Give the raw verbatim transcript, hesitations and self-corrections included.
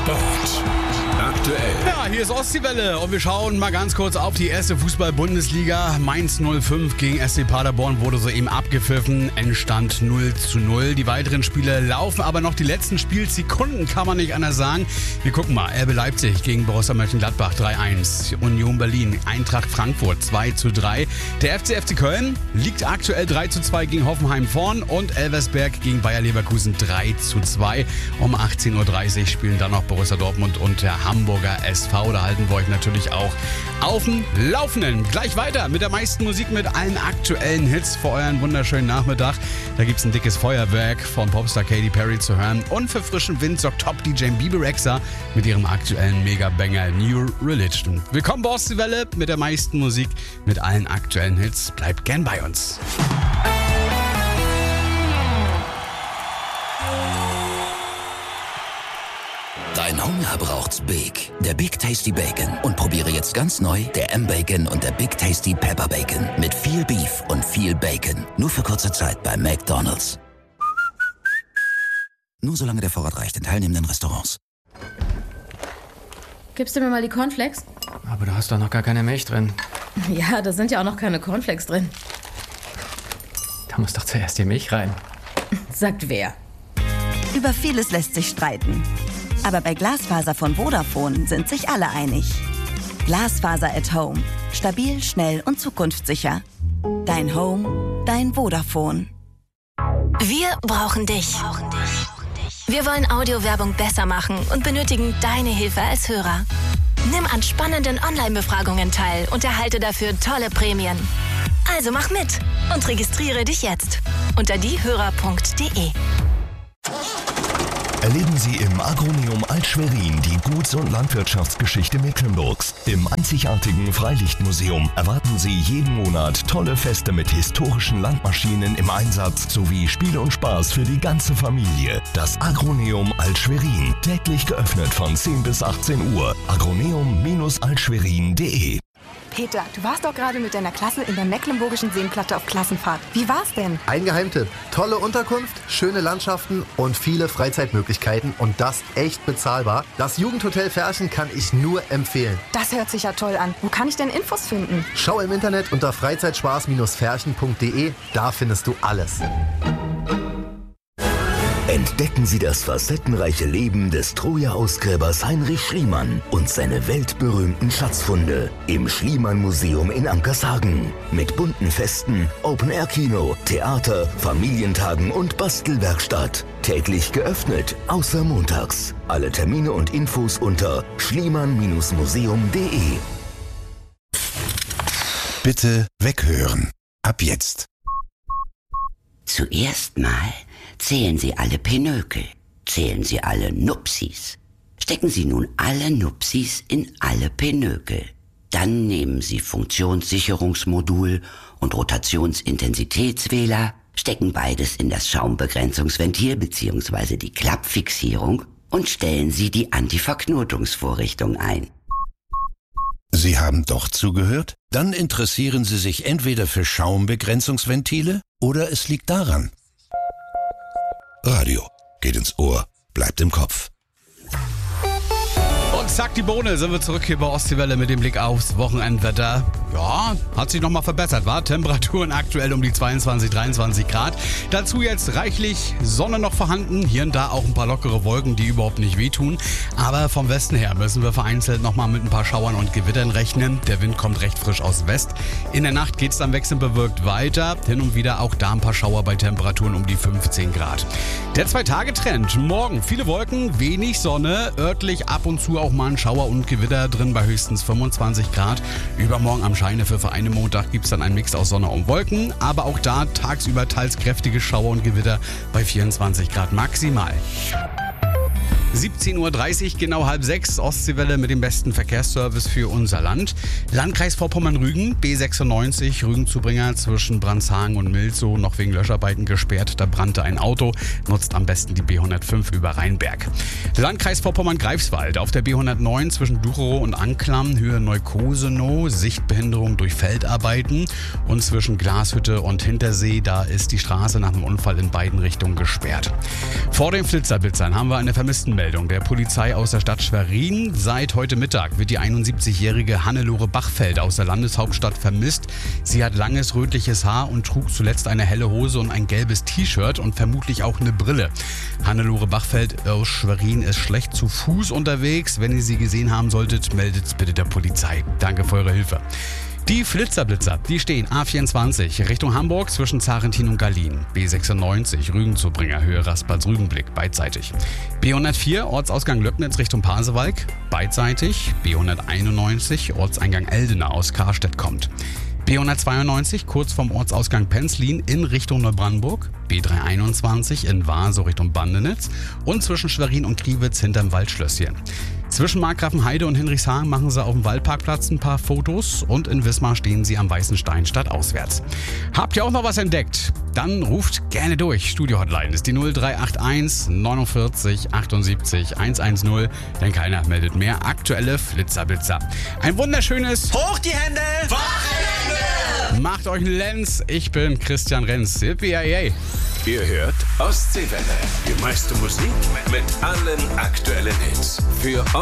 Sport. Aktuell. Ja, hier ist Ostseewelle und wir schauen mal ganz kurz auf die erste Fußball-Bundesliga. Mainz null fünf gegen S C Paderborn wurde soeben abgepfiffen. Endstand null zu null. Die weiteren Spiele laufen aber noch. Die letzten Spielsekunden kann man nicht anders sagen. Wir gucken mal. R B Leipzig gegen Borussia Mönchengladbach drei eins. Union Berlin, Eintracht Frankfurt zwei zu drei. Der F C F C Köln liegt aktuell drei zu zwei gegen Hoffenheim vorn und Elversberg gegen Bayer Leverkusen drei zu zwei. Um achtzehn Uhr dreißig spielen dann noch Borussia Dortmund und der Hamburger S V. Da halten wir euch natürlich auch auf dem Laufenden. Gleich weiter mit der meisten Musik, mit allen aktuellen Hits für euren wunderschönen Nachmittag. Da gibt es ein dickes Feuerwerk von Popstar Katy Perry zu hören. Und für frischen Wind sorgt Top-D J Bebe Rexha mit ihrem aktuellen Mega-Banger New Religion. Willkommen bei Ostseewelle mit der meisten Musik, mit allen aktuellen Hits. Bleibt gern bei uns. Dein Hunger braucht's Big. Der Big Tasty Bacon. Und probiere jetzt ganz neu der M-Bacon und der Big Tasty Pepper Bacon. Mit viel Beef und viel Bacon. Nur für kurze Zeit bei McDonald's. Nur solange der Vorrat reicht in teilnehmenden Restaurants. Gibst du mir mal die Cornflakes? Aber da hast doch noch gar keine Milch drin. Ja, da sind ja auch noch keine Cornflakes drin. Da muss doch zuerst die Milch rein. Sagt wer? Über vieles lässt sich streiten. Aber bei Glasfaser von Vodafone sind sich alle einig. Glasfaser at Home. Stabil, schnell und zukunftssicher. Dein Home, dein Vodafone. Wir brauchen dich. Wir wollen Audiowerbung besser machen und benötigen deine Hilfe als Hörer. Nimm an spannenden Online-Befragungen teil und erhalte dafür tolle Prämien. Also mach mit und registriere dich jetzt unter diehörer punkt de. Erleben Sie im Agroneum Alt-Schwerin die Guts- und Landwirtschaftsgeschichte Mecklenburgs. Im einzigartigen Freilichtmuseum erwarten Sie jeden Monat tolle Feste mit historischen Landmaschinen im Einsatz sowie Spiele und Spaß für die ganze Familie. Das Agroneum Alt-Schwerin, täglich geöffnet von zehn bis achtzehn Uhr. agroneum altschwerin punkt de. Peter, du warst doch gerade mit deiner Klasse in der Mecklenburgischen Seenplatte auf Klassenfahrt. Wie war's denn? Ein Geheimtipp. Tolle Unterkunft, schöne Landschaften und viele Freizeitmöglichkeiten und das echt bezahlbar. Das Jugendhotel Ferchen kann ich nur empfehlen. Das hört sich ja toll an. Wo kann ich denn Infos finden? Schau im Internet unter freizeitspaß ferchen punkt de. Da findest du alles. Entdecken Sie das facettenreiche Leben des Troja-Ausgräbers Heinrich Schliemann und seine weltberühmten Schatzfunde im Schliemann-Museum in Ankershagen. Mit bunten Festen, Open-Air-Kino, Theater, Familientagen und Bastelwerkstatt. Täglich geöffnet, außer montags. Alle Termine und Infos unter schliemann museum punkt de. Bitte weghören. Ab jetzt. Zuerst mal zählen Sie alle Pinökel, zählen Sie alle Nupsis. Stecken Sie nun alle Nupsis in alle Pinökel. Dann nehmen Sie Funktionssicherungsmodul und Rotationsintensitätswähler, stecken beides in das Schaumbegrenzungsventil bzw. die Klappfixierung und stellen Sie die Antiverknotungsvorrichtung ein. Sie haben doch zugehört? Dann interessieren Sie sich entweder für Schaumbegrenzungsventile oder es liegt daran. Radio geht ins Ohr, bleibt im Kopf. Und zack, die Bohne, sind wir zurück hier bei Ostseewelle mit dem Blick aufs Wochenendwetter. Ja, hat sich nochmal verbessert, war? Temperaturen aktuell um die zweiundzwanzig, dreiundzwanzig Grad. Dazu jetzt reichlich Sonne noch vorhanden. Hier und da auch ein paar lockere Wolken, die überhaupt nicht wehtun. Aber vom Westen her müssen wir vereinzelt nochmal mit ein paar Schauern und Gewittern rechnen. Der Wind kommt recht frisch aus West. In der Nacht geht es dann wechselnd bewölkt weiter. Hin und wieder auch da ein paar Schauer bei Temperaturen um die fünfzehn Grad. Der Zwei-Tage-Trend. Morgen viele Wolken, wenig Sonne. Örtlich ab und zu auch mal ein Schauer und Gewitter drin bei höchstens fünfundzwanzig Grad. Übermorgen am Scheinefel für einen Montag gibt es dann einen Mix aus Sonne und Wolken. Aber auch da tagsüber teils kräftige Schauer und Gewitter bei vierundzwanzig Grad maximal. siebzehn Uhr dreißig, genau halb sechs, Ostseewelle mit dem besten Verkehrsservice für unser Land. Landkreis Vorpommern-Rügen, B sechsundneunzig, Rügenzubringer zwischen Brandshagen und Milzow, noch wegen Löscharbeiten gesperrt. Da brannte ein Auto, nutzt am besten die B hundertfünf über Rheinberg. Landkreis Vorpommern-Greifswald, auf der B hundertneun zwischen Ducherow und Anklam, Höhe Neukosenow, Sichtbehinderung durch Feldarbeiten. Und zwischen Glashütte und Hintersee, da ist die Straße nach einem Unfall in beiden Richtungen gesperrt. Vor den Flitzerblitzern haben wir eine Vermisstenmeldung Meldung der Polizei aus der Stadt Schwerin. Seit heute Mittag wird die einundsiebzigjährige Hannelore Bachfeld aus der Landeshauptstadt vermisst. Sie hat langes rötliches Haar und trug zuletzt eine helle Hose und ein gelbes T-Shirt und vermutlich auch eine Brille. Hannelore Bachfeld aus Schwerin ist schlecht zu Fuß unterwegs. Wenn ihr sie gesehen haben solltet, meldet bitte der Polizei. Danke für eure Hilfe. Die Flitzerblitzer, die stehen A vierundzwanzig Richtung Hamburg zwischen Zarentin und Gallien. B sechsundneunzig Rügenzubringer Höhe Raspals-Rügenblick beidseitig. B hundertvier Ortsausgang Löcknitz Richtung Pasewalk beidseitig. B hunderteinundneunzig Ortseingang Eldena aus Karstedt kommt. B hundertzweiundneunzig kurz vom Ortsausgang Penzlin in Richtung Neubrandenburg. B dreihunderteinundzwanzig in Warso Richtung Bandenitz und zwischen Schwerin und Kriwitz hinterm Waldschlösschen. Zwischen Markgrafenheide und Hinrichshagen machen sie auf dem Waldparkplatz ein paar Fotos und in Wismar stehen sie am Weißen Stein stadtauswärts. Habt ihr auch noch was entdeckt? Dann ruft gerne durch. Studio-Hotline ist die null drei acht eins neunundvierzig achtundsiebzig hundertzehn, denn keiner meldet mehr aktuelle Flitzerblitzer. Ein wunderschönes Hoch die Hände! Wochenende! Macht euch einen Lenz. Ich bin Christian Renz. Yippie-yay. Ihr hört Ostseewelle. Die meiste Musik mit allen aktuellen Hits. Für